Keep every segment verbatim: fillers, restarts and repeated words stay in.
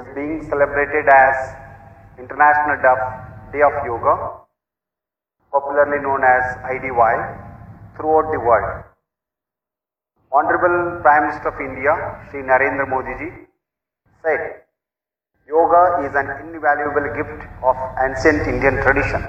is being celebrated as International Day of Yoga, popularly known as I D Y, throughout the world. Honorable Prime Minister of India, Shri Narendra Modi ji, said, Yoga is an invaluable gift of ancient Indian tradition.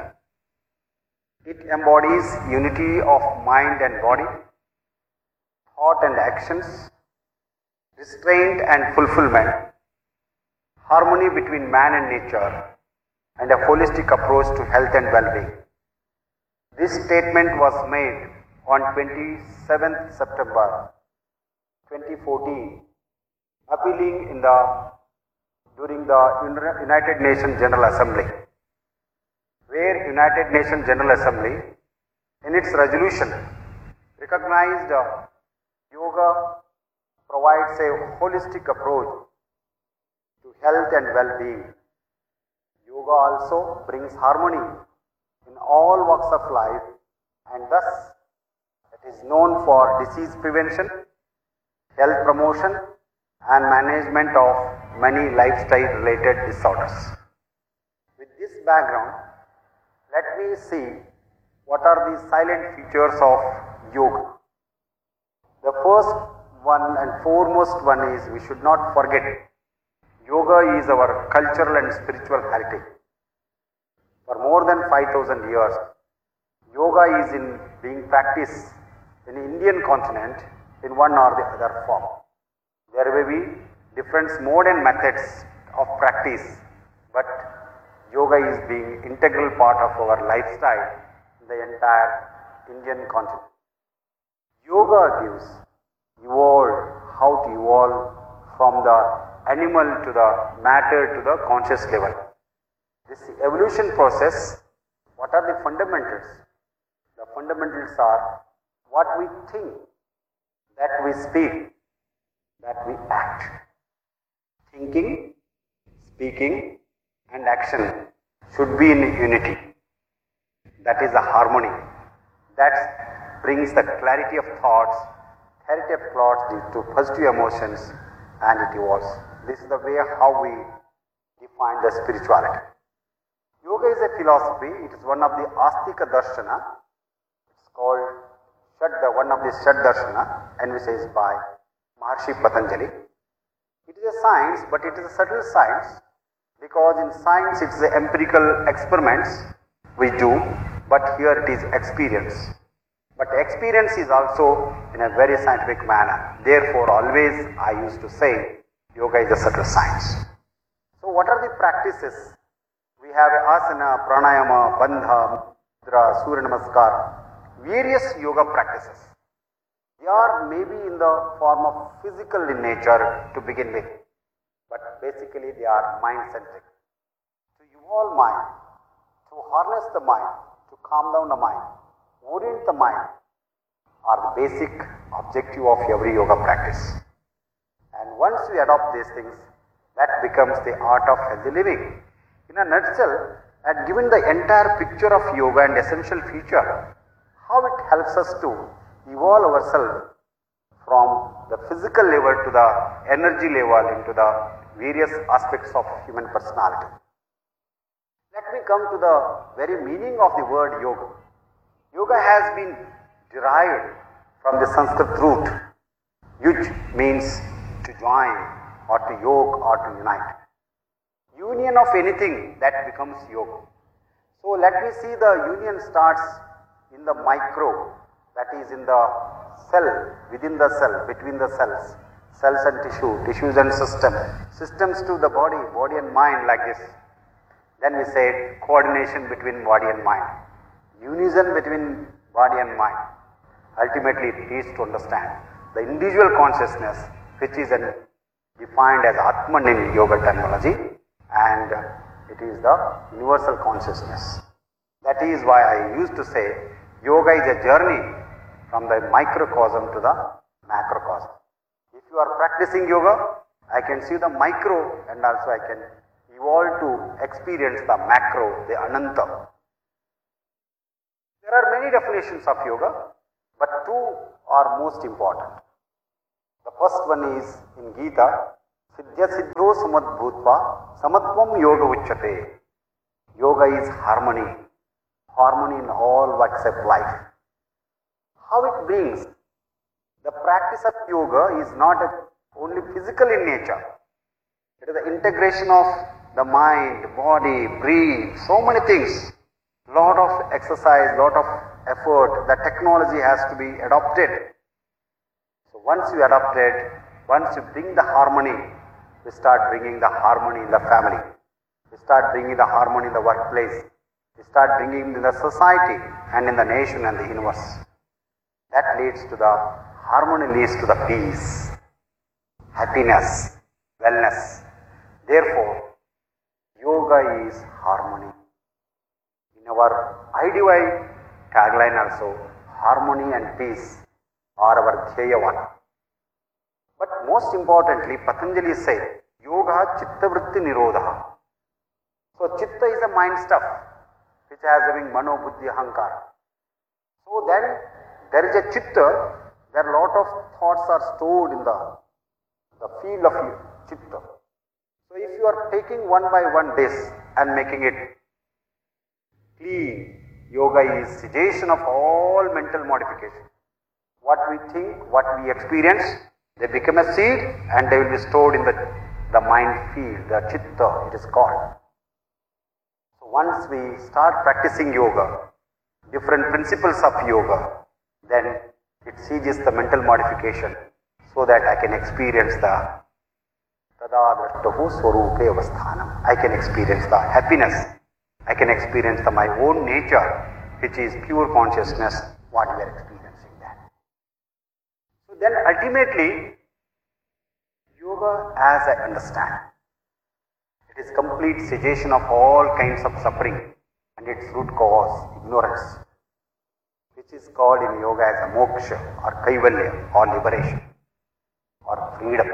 It embodies unity of mind and body, thought and actions, restraint and fulfillment, harmony between man and nature, and a holistic approach to health and well-being. This statement was made on twenty-seventh September twenty fourteen, appealing in the during the United Nations General Assembly, where United Nations General Assembly, in its resolution, recognized uh, yoga provides a holistic approach to health and well-being. Yoga also brings harmony in all walks of life, and thus it is known for disease prevention, health promotion, and management of many lifestyle-related disorders. With this background, let me see what are the silent features of yoga. The first one and foremost one is we should not forget yoga is our cultural and spiritual heritage. For more than five thousand years, yoga is in being practiced in the Indian continent in one or the other form. There may be different mode and methods of practice, but yoga is being integral part of our lifestyle in the entire Indian continent. Yoga gives evolved, how to evolve from the animal to the matter to the conscious level. This evolution process, what are the fundamentals? The fundamentals are what we think, that we speak, that we act. Thinking, speaking, and action should be in unity. That is a harmony. That brings the clarity of thoughts, clarity of thoughts to positive emotions, and it evolves. This is the way how we define the spirituality. Yoga is a philosophy. It is one of the Astika Darshana. It's called Shad, one of the Shad Darshana, envisaged by Maharshi Patanjali. It is a science, but it is a subtle science, because in science it is the empirical experiments we do, but here it is experience. But experience is also in a very scientific manner. Therefore, always I used to say, yoga is a subtle science. So what are the practices? We have asana, pranayama, bandha, mudra, surya namaskar, various yoga practices. They are maybe in the form of physical in nature to begin with, but basically they are mind-centric. To evolve mind, to harness the mind, to calm down the mind, orient the mind, are the basic objective of every yoga practice. And once we adopt these things, that becomes the art of healthy living. In a nutshell, I had given the entire picture of yoga and essential feature, how it helps us to evolve ourselves from the physical level to the energy level into the various aspects of human personality. Let me come to the very meaning of the word yoga. Yoga has been derived from the Sanskrit root. Yuj means to join or to yoke or to unite. Union of anything, that becomes yoga. So let me see the union starts in the micro, that is in the cell, within the cell, between the cells, cells and tissue, tissues and system, systems to the body, body and mind, like this. Then we say coordination between body and mind, unison between body and mind. Ultimately it is to understand the individual consciousness, which is an, defined as Atman in yoga terminology, and it is the universal consciousness. That is why I used to say yoga is a journey from the microcosm to the macrocosm. If you are practicing yoga, I can see the micro and also I can evolve to experience the macro, the Ananta. There are many definitions of yoga, but two are most important. The first one is in Gita, Siddhya siddho samadbhutva samatvam yoga uchyate. Yoga is harmony. Harmony in all walks of life. How it brings? The practice of yoga is not only physical in nature. It is the integration of the mind, body, breathe, so many things. Lot of exercise, lot of effort. The technology has to be adopted. So once you adopt it, once you bring the harmony, we start bringing the harmony in the family. We start bringing the harmony in the workplace. We start bringing it in the society and in the nation and the universe. That leads to the harmony, leads to the peace, happiness, wellness. Therefore, yoga is harmony. In our I D Y tagline also, harmony and peace are our Dhyaya one. But most importantly, Patanjali said, Yoga Chitta Vritti Nirodha. So, Chitta is a mind stuff which has having Mano, Buddhi, Ahankara. So then, there is a Chitta, there are a lot of thoughts are stored in the, the field of Chitta. So if you are taking one by one this and making it clean, yoga is cessation of all mental modification. What we think, what we experience, they become a seed and they will be stored in the, the mind field, the Chitta it is called. So once we start practicing yoga, different principles of yoga, then it ceases the mental modification so that I can experience the Tadadrashtahu Swarupe Avasthanam. I can experience the happiness. I can experience the, my own nature, which is pure consciousness, what we are experiencing that. So then ultimately, yoga as I understand, it is complete cessation of all kinds of suffering and its root cause, ignorance, which is called in yoga as a moksha or kaivalya or liberation or freedom.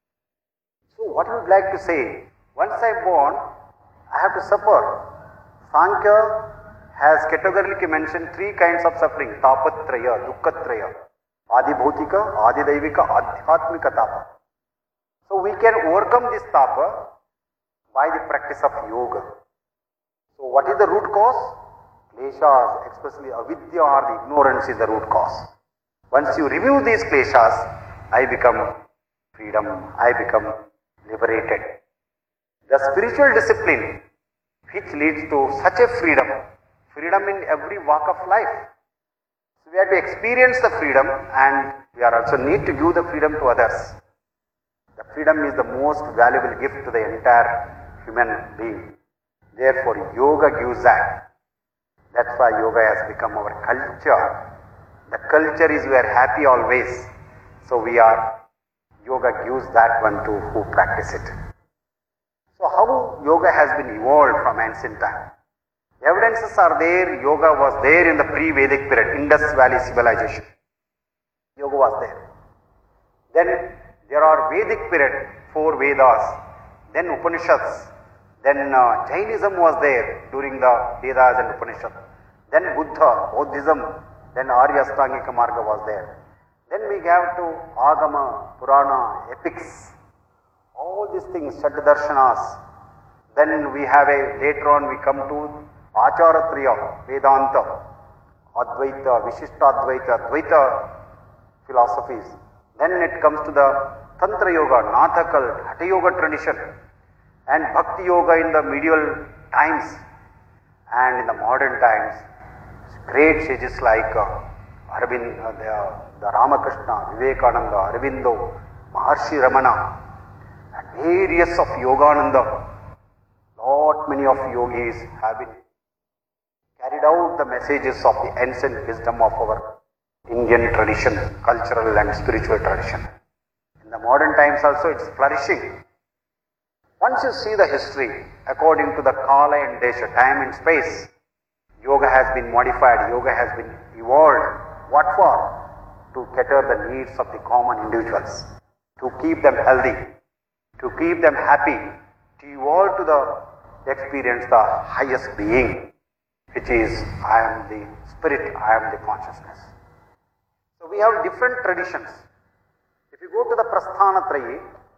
So what I would like to say, once I am born, I have to suffer. Sankhya has categorically mentioned three kinds of suffering, tapatraya, dukkhatraya, adibhutika, adidaivika, adhyatmika tapa. So we can overcome this tapa by the practice of yoga. So what is the root cause? Kleshas, especially avidya or the ignorance is the root cause. Once you remove these kleshas, I become freedom, I become liberated. The spiritual discipline which leads to such a freedom, freedom in every walk of life. So we have to experience the freedom and we are also need to give the freedom to others. The freedom is the most valuable gift to the entire human being. Therefore, yoga gives that. That's why yoga has become our culture. The culture is we are happy always. So we are, yoga gives that one to who practice it. So how yoga has been evolved from ancient time? Evidences are there, yoga was there in the pre-Vedic period, Indus Valley civilization. Yoga was there. Then there are Vedic period, four Vedas, then Upanishads, then uh, Jainism was there during the Vedas and Upanishads, then Buddha, Buddhism, then Arya Ashtangika Marga was there. Then we have to Agama, Purana, epics, all these things, Shaddarshanas. Then we have a, later on we come to Acharatriya, Vedanta, Advaita, Vishishtadvaita, Advaita philosophies. Then it comes to the Tantra Yoga, Natha cult, Hatha Yoga tradition, and Bhakti Yoga in the medieval times, and in the modern times, great sages like uh, Arvind, uh, the, the Ramakrishna, Vivekananda, Aurobindo, Maharshi Ramana, and various of Yogananda. Lot many of yogis have been carried out the messages of the ancient wisdom of our Indian tradition, cultural and spiritual tradition. In the modern times also it's flourishing. Once you see the history, according to the Kala and Desha, time and space, yoga has been modified, yoga has been evolved. What for? To cater the needs of the common individuals, to keep them healthy, to keep them happy, to evolve to the experience the highest being, which is I am the spirit, I am the consciousness. So we have different traditions. If you go to the Prasthanatrayi,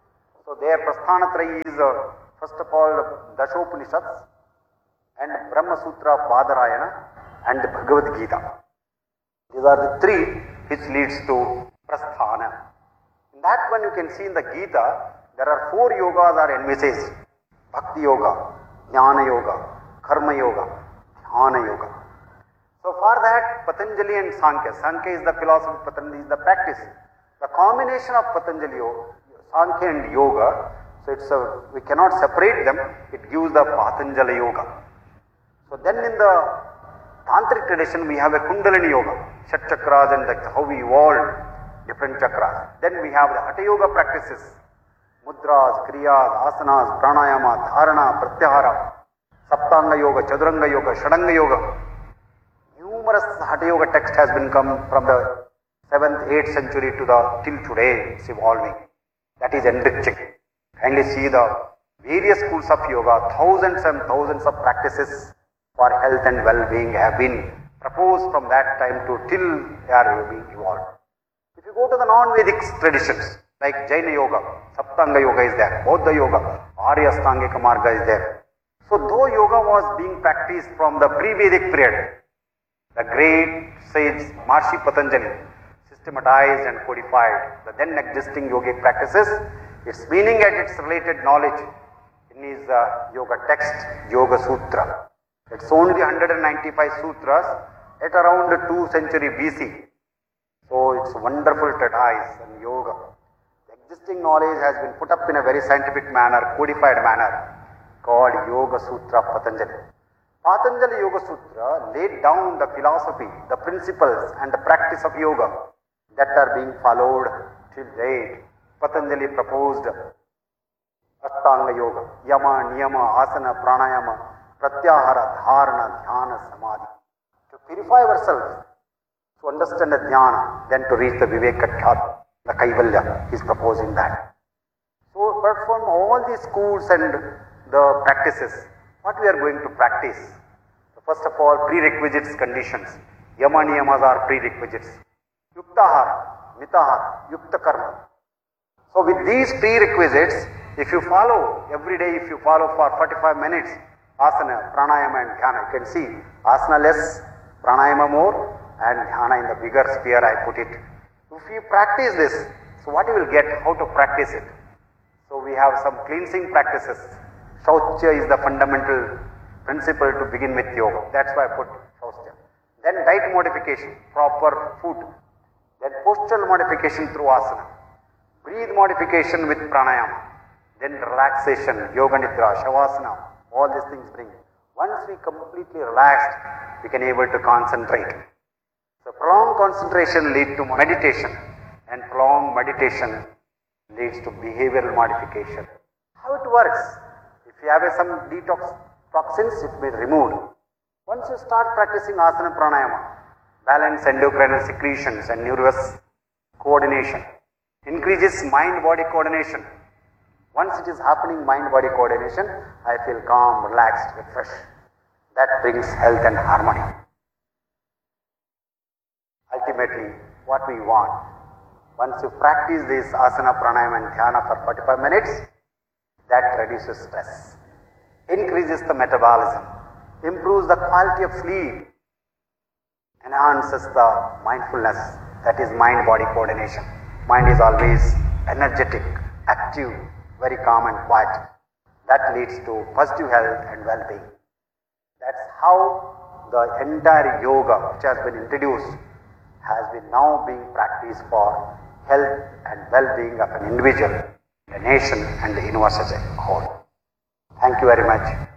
So their Prasthanatrayi is uh, first of all Dashopanishads and Brahma Sutra of Badarayana and Bhagavad Gita. These are the three which leads to Prasthana. In that one you can see in the Gita, there are four yogas are envisaged. Bhakti Yoga, Jnana Yoga, Karma Yoga, Dhyana Yoga. So for that, Patanjali and Sankhya. Sankhya is the philosophy, Patanjali is the practice. The combination of Patanjali Yoga, Sankhya and Yoga, so it's a, we cannot separate them, it gives the Patanjali Yoga. So then in the Tantric tradition we have a Kundalini Yoga, Shat Chakras and the, how we evolved different chakras. Then we have the Hatha Yoga practices, Mudras, Kriyas, Asanas, Pranayama, Dharana, Pratyahara, Saptanga Yoga, Chaduranga Yoga, Shadanga Yoga. Numerous Hatha Yoga text has been come from the seventh, eighth century to the till today. It's evolving. That is enriching. Kindly see the various schools of yoga, thousands and thousands of practices for health and well-being have been proposed from that time to till they are being evolved. If you go to the non-Vedic traditions like Jaina Yoga, Saptanga Yoga is there, Bauddha Yoga, Arya Astangika Marga is there. So though yoga was being practiced from the pre-Vedic period, the great sage Maharishi Patanjali systematized and codified the then existing yogic practices, its meaning and its related knowledge in his uh, yoga text, Yoga Sutra. It's only one hundred ninety-five sutras at around two century B C. So it's a wonderful treatise on yoga. The existing knowledge has been put up in a very scientific manner, codified manner, called Yoga Sutra of Patanjali. Patanjali Yoga Sutra laid down the philosophy, the principles and the practice of yoga that are being followed till date. Patanjali proposed Ashtanga Yoga, Yama, Niyama, Asana, Pranayama, Pratyahara, Dharana, Dhyana, Samadhi. To purify ourselves, to understand the Dhyana, then to reach the Vivekadhyatma, the Kaivalya is proposing that. So apart from all these schools and the practices, what we are going to practice? First of all, prerequisites conditions. Yama Niyamas are prerequisites. Yuktahara, Mitahara, Yukta Karma. So with these prerequisites, if you follow every day, if you follow for forty-five minutes, asana, pranayama and dhyana, you can see asana less, pranayama more, and dhyana in the bigger sphere I put it. If you practice this, so what you will get, how to practice it? So we have some cleansing practices. Shaucha is the fundamental principle to begin with yoga. That's why I put Shaucha. Then diet modification, proper food. Then postural modification through asana. Breathe modification with pranayama. Then relaxation, yoga nidra, shavasana. All these things bring. Once we completely relaxed, we can able to concentrate. So prolonged concentration leads to meditation, and prolonged meditation leads to behavioral modification. How it works? If you have some detox toxins, it may be removed. Once you start practicing asana pranayama, balance endocrine secretions and nervous coordination, increases mind-body coordination. Once it is happening mind-body coordination, I feel calm, relaxed, refreshed. That brings health and harmony. Ultimately, what we want, once you practice this asana, pranayama and dhyana for forty-five minutes, that reduces stress, increases the metabolism, improves the quality of sleep, enhances the mindfulness, that is mind-body coordination. Mind is always energetic, active, very calm and quiet. That leads to positive health and well-being. That's how the entire yoga which has been introduced has been now being practiced for health and well-being of an individual, the nation and the universe as a whole. Thank you very much.